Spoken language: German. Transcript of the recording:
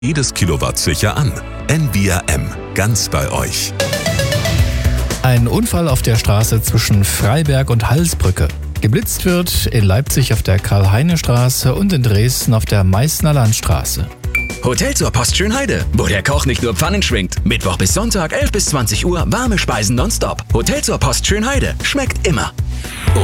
jedes Kilowatt sicher an. Envia M. Ganz bei euch. Ein Unfall auf der Straße zwischen Freiberg und Halsbrücke. Geblitzt wird in Leipzig auf der Karl-Heine-Straße und in Dresden auf der Meißner Landstraße. Hotel zur Post Schönheide, wo der Koch nicht nur Pfannen schwingt. Mittwoch bis Sonntag 11 bis 20 Uhr warme Speisen nonstop. Hotel zur Post Schönheide, schmeckt immer.